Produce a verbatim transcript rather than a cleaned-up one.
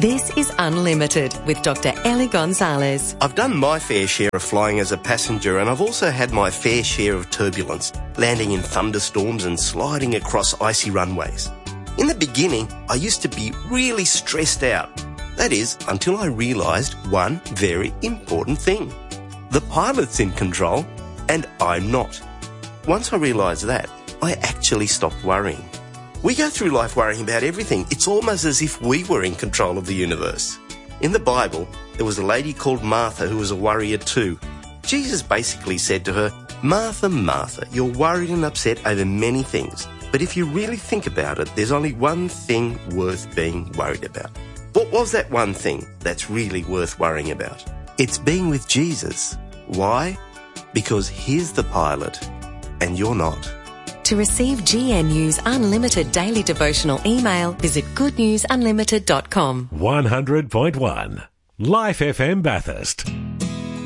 This is Unlimited with Doctor Ellie Gonzalez. I've done my fair share of flying as a passenger, and I've also had my fair share of turbulence, landing in thunderstorms and sliding across icy runways. In the beginning, I used to be really stressed out. That is, until I realised one very important thing. The pilot's in control, and I'm not. Once I realised that, I actually stopped worrying. We go through life worrying about everything. It's almost as if we were in control of the universe. In the Bible, there was a lady called Martha who was a worrier too. Jesus basically said to her, "Martha, Martha, you're worried and upset over many things. But if you really think about it, there's only one thing worth being worried about." What was that one thing that's really worth worrying about? It's being with Jesus. Why? Because he's the pilot and you're not. To receive G N U's unlimited daily devotional email, visit good news unlimited dot com. one hundred point one Life F M Bathurst.